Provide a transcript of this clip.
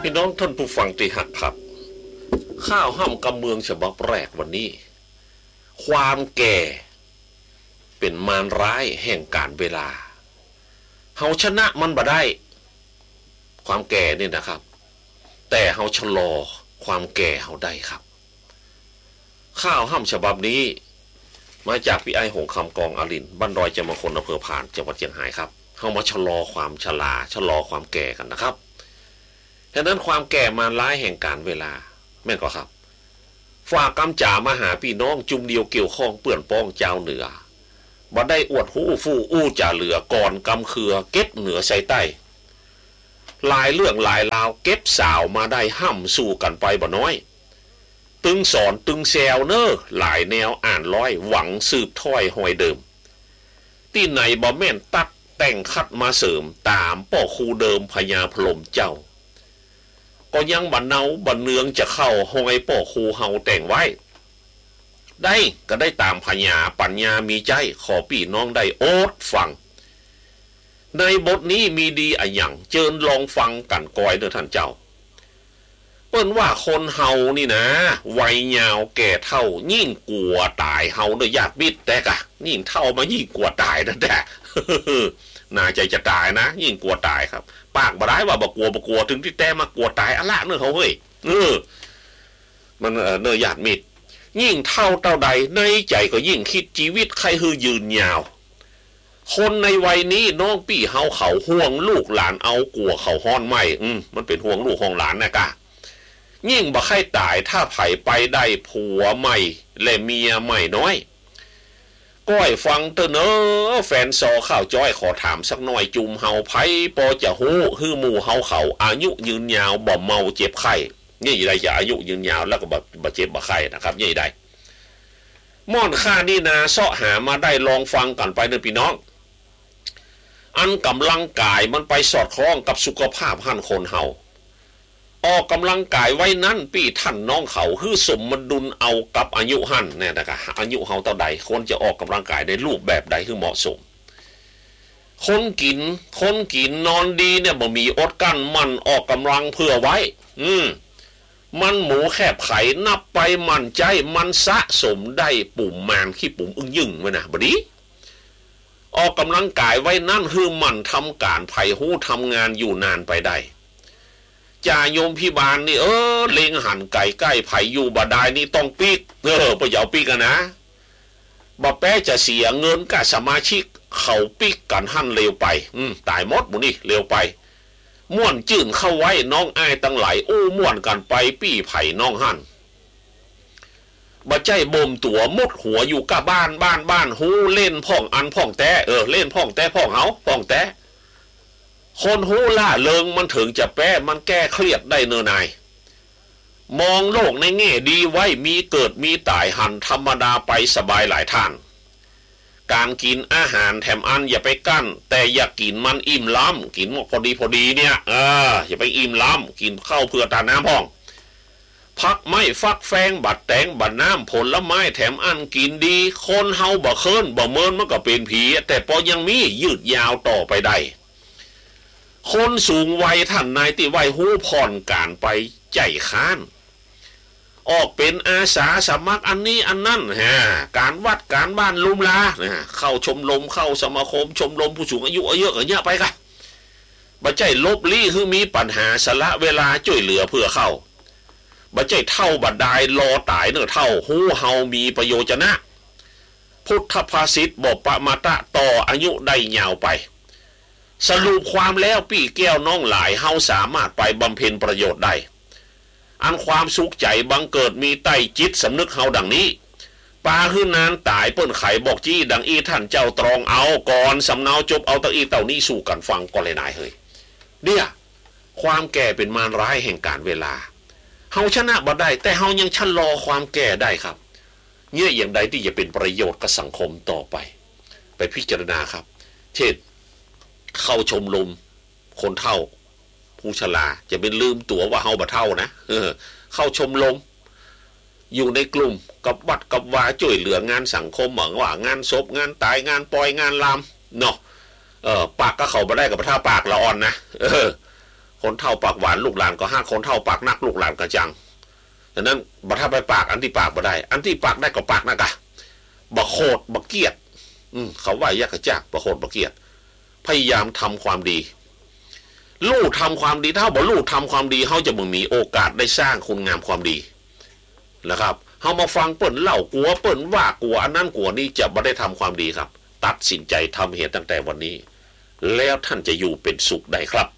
พี่น้องท่านผู้ฟังที่หักครับข้าวห้ำกำเมืองฉบับแรกวันนี้ความแก่เป็นมารร้ายแห่งการเวลาเฮาชนะมันบ่ได้ความแก่นี่นะครับแต่เฮาชะลอความแก่เฮาได้ครับข้าวห้ำฉบับนี้มาจากพี่ไอหงคำกองอรินบ้านดอยจำมคนอำเภอผ่านจังหวัดเชียงรายครับเฮามาชะลอความชราชะลอความแก่กันนะครับฉะนั้นความแก่มาร้ายแห่งการเวลาแม่นก็ครับฝากกำจ่ามาหาพี่น้องจุ่มเดียวเกี่ยวข้องเปื่อนป้องเจ้าเหนือบ่ได้อวดหู้ฟู่อู้จ่าเหลือก่อนกำเคือเก็บเหนือใส่ใต้หลายเรื่องหลายราวเก็บสาวมาได้ห้ำสู่กันไปบ่น้อยตึงสอนตึงแซวเนอหลายแนวอ่านร้อยหวังสืบถ้อยหอยเดิมที่ไหนบ่แม่นตัดแต่งคัดมาเสริมตามป่อคูเดิมพญาพลมเจ้าก็ยังบันเนาบันเนืองจะเข้าห้อยป่อคูเฮาแต่งไว้ได้ก็ได้ตามพญาปัญญามีใจขอพี่น้องได้โอดฟังในบทนี้มีดีอะหยังเจิญลองฟังกันกอยเด้อท่านเจ้าเปิ้นว่าคนเฮานี่นะวัยยาวแก่เท่ายิ่งกลัวตายเฮาเด้อญาติมิตรแต่กะยิ่งเท่ามายิ่งกลัวตายนั่นแหละน่าใจจะตายนะยิ่งกลัวตายครับปากบ่ได้ว่าบ่กลัวถึงที่แต่มากลัวตายอะละเนื้อเขาเฮ้ยมันเนื้อญาติมิตรยิ่งเท่าเท่าใดในใจก็ยิ่งคิดชีวิตใครฮือยืนยาวคนในวัยนี้น้องปี่เฮาเขาห่วงลูกหลานเอากลัวเขาฮ้อนไหมมันเป็นห่วงลูกห่วงหลานนะกะยิ่งบ่ใครตายถ้าไผไปได้ผัวใหม่และเมียใหม่น้อยก้อยฟังเตอเนอแฟนซอข้าวจ้อยขอถามสักหน่อยจุ่มเฮาไผปอจะฮู้ฮือหมู่เฮาเขาอายุยืนยาวบ่เมาเจ็บไข้นี่ใดจะอายุยืนยาวแล้วก็บ่เจ็บบ่ไข้นะครับนี่ใดม่อนค่านี่นาเสาะหามาได้ลองฟังกันไปเด้อพี่น้องอันกำลังกายมันไปสอดคล้องกับสุขภาพหั่นคนเฮาออกกำลังกายไว้นั้นพี่ท่านน้องเขาฮือสมมันดุลเอากับอายุหั่นเนี่ยนะครับอายุเฮาเท่าใดควรจะออกกำลังกายในรูปแบบใดคือเหมาะสมคนกินนอนดีเนี่ยบ่มีอดกั้นมันออกกำลังเพื่อไว้มันหมูแคบไข่นับไปมันใจมันสะสมได้ปุ่มมานขี้ปุ่มอึ้งยึ่งไว้นะบดีออกกำลังกายไว้นั่นคือมันทำการไผ่หู้ทำงานอยู่นานไปได้จ่าโยมพิบาลนี่เล็งหันไก่ใกล้ไผ่อยู่บ่ได้นี่ต้องปีกปะเหยาปีกกันนะบ่แป้จะเสียเงินกับสมาชิกเขาปีกกันหั่นเร็วไปตายหมดหมูนี่เร็วไปม่วนจื่นเข้าไว้น้องอายตั้งหลายม่วนกันไปปี้ไผ่น้องหั่นบ่ใจบ่มตัวมุดหัวอยู่กับบ้านหูเล่นพ่องอันพ่องแต่เล่นพ่องแต่พ่องเฮาพ่องแต่คนหูล่าเริงมันถึงจะแป้มันแก้เครียดได้เนอนายมองโลกในแง่ดีไว้มีเกิดมีตายหันธรรมดาไปสบายหลายท่านการกินอาหารแถมอันอย่าไปกั้นแต่อย่ากินมันอิ่มล้ำกินพอดีเนี่ยอย่าไปอิ่มล้ำกินข้าวเพื่อตาน้ำพ่องพักไม่ฟักแฟงบัดแตงบัดน้ำผลไม้แถมอันกินดีคนเฮาบ่เคินบ่เมินมันก็เป็นผีแต่พอยังมียืดยาวต่อไปได้คนสูงวัยท่านนายที่วัยหู้ผ่อนการไปใจค้านออกเป็นอาสาสมัครอันนี้อันนั้นการวัดการบ้านลุมลาเข้าชมรมเข้าสมาคมชมรมผู้สูงอายุเยอะไปกันบ่ใจลบลี้คือมีปัญหาสละเวลาช่วยเหลือเพื่อเข้าบ่ใจเท่าบัดได้รอตายเนื้อเท่าหู้เฮามีประโยชนะพุทธภาษิตบอกปะมาตะต่ออายุได้ยาวไปสรุปความแล้วปี่แก้วน้องหลายเฮาสามารถไปบำเพ็ญประโยชน์ได้อันความสุขใจบังเกิดมีใต้จิตสำนึกเฮาดังนี้ปาคือนานตายเปิ้นไขบอกจี้ดังอีท่านเจ้าตรองเอาก่อนสำเนาจบเอาตะอีเต่านี้สู่กันฟังก็เลยนายเฮ้ยเนี่ยความแก่เป็นมารร้ายแห่งการเวลาเฮาชนะบ่ได้แต่เฮายังชะลอความแก่ได้ครับเนี่ยอย่างใดที่จะเป็นประโยชน์กับสังคมต่อไปพิจารณาครับเช่นเข้าชมรมคนเฒ่าผู้ชราจะเป็นลืมตัวว่าเฮาบ่เฒ่านะเข้าชมรมอยู่ในกลุ่มกับวัดกับวาช่วยเหลืองานสังคมเหมือนว่างานศพงานตายงานปล่อยงานลามเนาะปากก็เข้าบ่ได้กับท่าปากละอ่อนนะคคนเท่าปากหวานลูกหลานก็ห้าคนเท่าปากนักลูกหลานก็จังดังนั้นบัถ้าไปปากอันที่ปากบ่ได้อันที่ปากได้ก็ปากนะกะบ่โคตรบ่เกียดเขาว่ายากกระจากบ่โคตรบ่เกียดพยายามทำความดีลูกทำความดีถ้าบ่ลูกทำความดีเขาจะมึงมีโอกาสได้สร้างคุณงามความดีนะครับเขามาฟังเปิ่นเล่ากลัวเปิ่นว่ากลัวอันนั้นกลัวนี่จะไม่ได้ทำความดีครับตัดสินใจทำเหตุตั้งแต่วันนี้แล้วท่านจะอยู่เป็นสุขได้ครับ